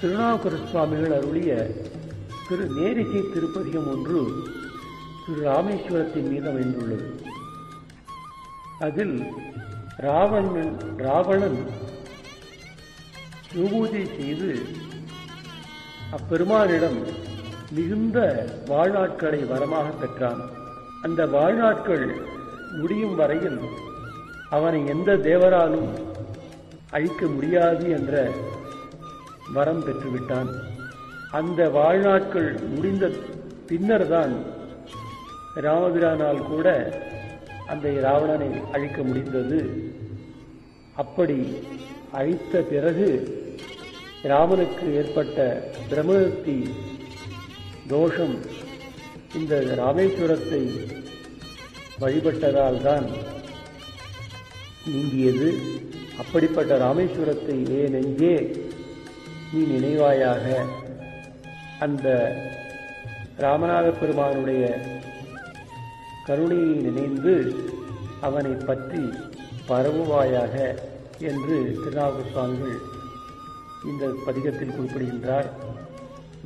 திருநாவுக்கர சுவாமிகள் அருளிய திரு நேரிசை திருப்பதிகம் ஒன்று திரு ராமேஸ்வரத்தின் மீது அமைந்துள்ளது. அதில் ராவணன் சிவபூஜை செய்து அப்பெருமானிடம் மிகுந்த வாழ்நாட்களை வரமாக பெற்றான். அந்த வாழ்நாட்கள் முடியும் வரையில் அவனை எந்த தேவராலும் அழிக்க முடியாது என்ற வரம் பெற்றுவிட்டான். அந்த வாழ்நாட்கள் முடிந்த பின்னர்தான் ராமபிரானால் கூட அந்த ராவணனை அழிக்க முடிந்தது. அப்படி அழித்த பிறகு ராமனுக்கு ஏற்பட்ட பிரம்மஹத்தி தோஷம் இந்த ராமேஸ்வரத்தை வழிபட்டதால் தான் நீங்கியது. அப்படிப்பட்ட ராமேஸ்வரத்தை நெஞ்சே நீ நினைவாயாக. அந்த ராமநாத பெருமானுடைய கருணையை நினைந்து அவனை பற்றி பரவுவாயாக என்று திருநாவுக்கர சுவாமிகள் இந்த பதிகத்தில் குறிப்பிடுகின்றார்.